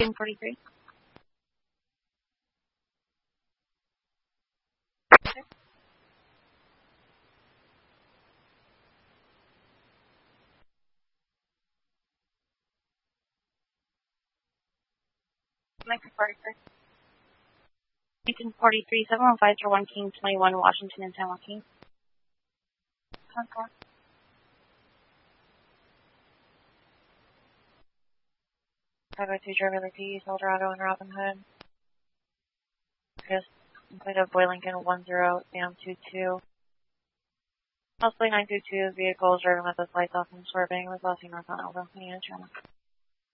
43. Lincoln 43. Lincoln 43, 715 for 1 King 21, Washington and San Joaquin. Concord. Highway 2 Driver Peace, Eldorado and Robin Hood. Just completed Boy Lincoln 10, Sam 22. Possibly 922 vehicles driving with the lights off and swerving was lost north on Elba, Indiana.